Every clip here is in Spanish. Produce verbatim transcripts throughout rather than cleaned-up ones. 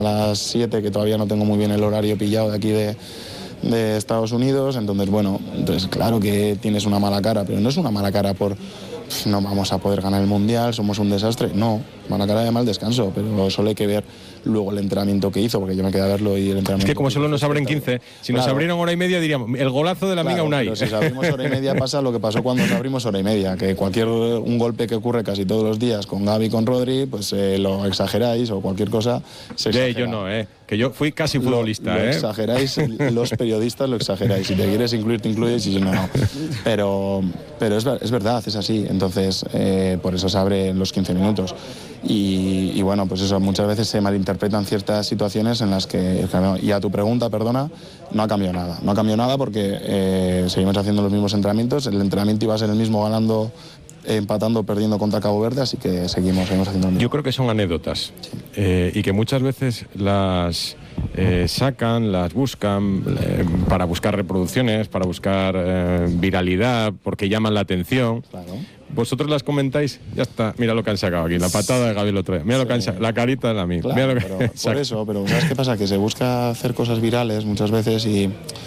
a las siete, que todavía no tengo muy bien el horario pillado de aquí de, de Estados Unidos. Entonces, bueno, entonces claro que tienes una mala cara, pero no es una mala cara por no vamos a poder ganar el Mundial, somos un desastre. No, mala cara de mal descanso, pero solo hay que ver luego el entrenamiento que hizo, porque yo me quedé a verlo y el entrenamiento... Es que como solo nos abren quince, si nos claro. abrieron hora y media diríamos, el golazo de la Claro, amiga Unai. pero si nos abrimos hora y media pasa lo que pasó cuando nos abrimos hora y media, que cualquier un golpe que ocurre casi todos los días con Gavi y con Rodri, pues eh, lo exageráis o cualquier cosa se exagera. Eh, yo no, eh, que yo fui casi futbolista. Lo, lo eh. exageráis, los periodistas lo exageráis. Si te quieres incluir, te incluyes y si no, no. Pero, pero es, es verdad, es así. Entonces, eh, por eso se abre en los quince minutos. Y, y bueno, pues eso, muchas veces se malinterpretan ciertas situaciones en las que... Y a tu pregunta, perdona, no ha cambiado nada. No ha cambiado nada porque eh, seguimos haciendo los mismos entrenamientos. El entrenamiento iba a ser el mismo ganando, empatando, perdiendo contra Cabo Verde, así que seguimos, seguimos haciendo lo mismo. Yo creo que son anécdotas. Sí. Eh, y que muchas veces las... Eh, sacan, las buscan eh, para buscar reproducciones, para buscar eh, viralidad, porque llaman la atención. Claro. Vosotros las comentáis, ya está, mira lo que han sacado aquí, la patada de Gavi el otro día, mira sí. lo que han sacado, la carita de la amiga. Claro, mira lo que pero por eso, pero ¿sabes qué pasa? Que se busca hacer cosas virales muchas veces y,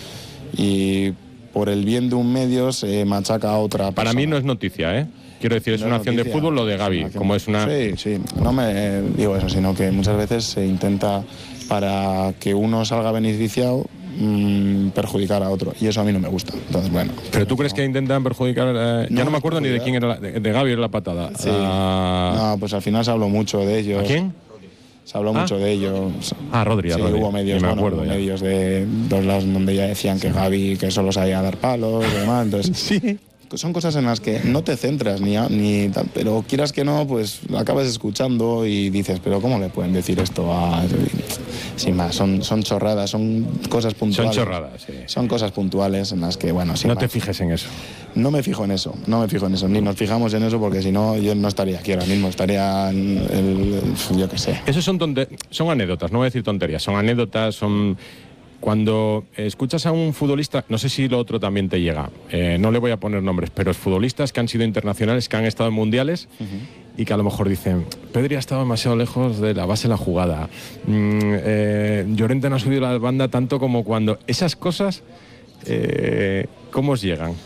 y por el bien de un medio se machaca a otra persona. Para mí no es noticia, ¿eh? Quiero decir, es no una es acción noticia, de fútbol lo de Gavi, acción, como es una... Sí, sí, no me digo eso, sino que muchas veces se intenta, para que uno salga beneficiado, mmm, perjudicar a otro, y eso a mí no me gusta. Entonces, bueno. ¿Pero tú crees que intentan perjudicar? Eh, no, ya no me acuerdo ni de quién era, la, de, de Gavi era la patada. Sí. Ah... No, pues al final se habló mucho de ellos. ¿A quién? Se habló ¿Ah? mucho de ellos. Ah, Rodri, sí, Rodri. hubo medios, me bueno, acuerdo, hubo ya. medios de dos lados donde ya decían que Gavi que solo sabía dar palos y demás. Entonces, sí. Son cosas en las que no te centras ni, a, ni tal, pero quieras que no, pues acabas escuchando y dices, pero ¿cómo le pueden decir esto a...? Sin más, son, son chorradas, son cosas puntuales. Son chorradas, sí. Son cosas puntuales en las que, bueno, sin No más. te fijes en eso. No me fijo en eso, no me fijo en eso, ni nos fijamos en eso porque si no yo no estaría aquí ahora mismo, estaría en el, el, yo qué sé. Eso son, tonte- son anécdotas, no voy a decir tonterías, son anécdotas, son... Cuando escuchas a un futbolista, no sé si lo otro también te llega, eh, no le voy a poner nombres, pero es futbolistas que han sido internacionales, que han estado en mundiales uh-huh. y que a lo mejor dicen, Pedri ha estado demasiado lejos de la base de la jugada, mm, eh, Llorente no ha subido la banda tanto como cuando... Esas cosas, eh, ¿cómo os llegan?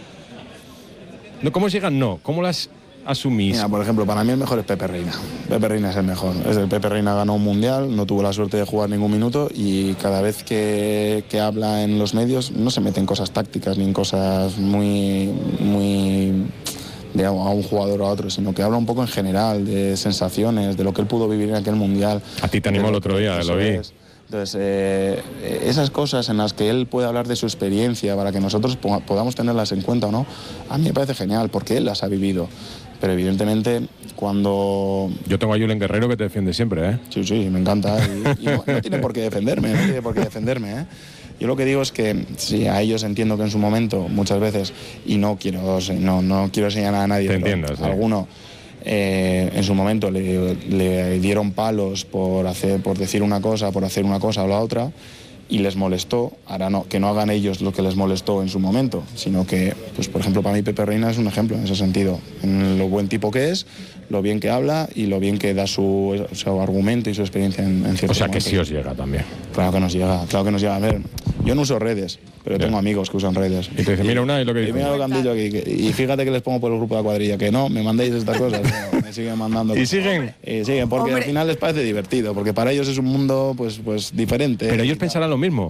No, ¿cómo os llegan? No, ¿cómo las asumís? Mira, por ejemplo, para mí el mejor es Pepe Reina. Pepe Reina es el mejor. Es el Pepe Reina ganó un mundial, no tuvo la suerte de jugar ningún minuto y cada vez que, que habla en los medios no se mete en cosas tácticas ni en cosas muy, muy de a un jugador o a otro, sino que habla un poco en general de sensaciones, de lo que él pudo vivir en aquel mundial. A ti te animó el otro día, lo vi. Es. Entonces, eh, esas cosas en las que él puede hablar de su experiencia para que nosotros po- podamos tenerlas en cuenta o no, a mí me parece genial porque él las ha vivido. Pero evidentemente cuando... Yo tengo a Julen Guerrero que te defiende siempre, ¿eh? Sí, sí, me encanta. Y, y no, no tiene por qué defenderme, no tiene por qué defenderme, ¿eh? Yo lo que digo es que sí, a ellos entiendo que en su momento, muchas veces, y no quiero, no, no quiero señalar a nadie, te pero entiendo, sí. alguno... Eh, en su momento le, le dieron palos por, hacer, por decir una cosa, por hacer una cosa o la otra y les molestó. Ahora no, que no hagan ellos lo que les molestó en su momento, sino que, pues por ejemplo, para mí Pepe Reina es un ejemplo en ese sentido, en lo buen tipo que es, lo bien que habla y lo bien que da su, su argumento y su experiencia en, en ciertos O sea, que momentos. sí os llega también. Claro que nos llega, claro que nos llega. A ver, yo no uso redes, pero Bien. tengo amigos que usan redes. Y te dice, mira una y lo que Y dice. mira lo que han dicho aquí. que- y fíjate que les pongo por el grupo de la cuadrilla, que no, me mandéis estas cosas. No, me siguen mandando. ¿Y siguen? Y siguen, porque Hombre. al final les parece divertido, porque para ellos es un mundo pues, pues diferente. Pero ellos pensarán lo mismo.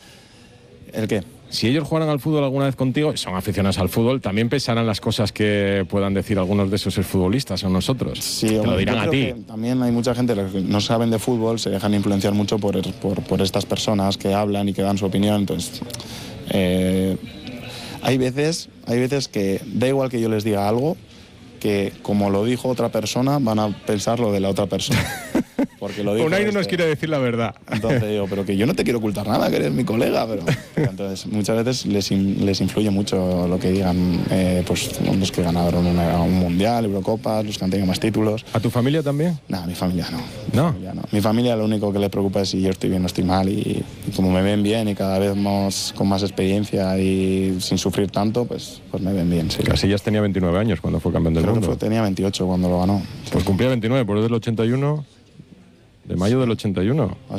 ¿El qué? Si ellos jugaran al fútbol alguna vez contigo, son aficionados al fútbol, también pensarán las cosas que puedan decir algunos de esos futbolistas o nosotros. Sí, Te lo hombre, dirán yo a creo ti. que también hay mucha gente que no saben de fútbol, se dejan influenciar mucho por, por, por estas personas que hablan y que dan su opinión. Entonces, eh, hay veces, hay veces que da igual que yo les diga algo, que como lo dijo otra persona, van a pensar lo de la otra persona. Porque lo dijo Unai no este. nos quiere decir la verdad. Entonces digo, pero que yo no te quiero ocultar nada, que eres mi colega. Pero entonces muchas veces les, in, les influye mucho lo que digan eh, pues los que ganaron una, un mundial, Eurocopas, los que han tenido más títulos. ¿A tu familia también? No, mi familia no. ¿No? Mi familia, no. Mi familia lo único que le preocupa es si yo estoy bien o estoy mal y, y como me ven bien y cada vez más, con más experiencia y sin sufrir tanto, pues, pues me ven bien. Sí. Casillas tenía veintinueve años cuando fue campeón del Creo que mundo. fue, tenía veintiocho cuando lo ganó. Pues cumplía veintinueve, por el del ochenta y uno, de mayo del ochenta y uno.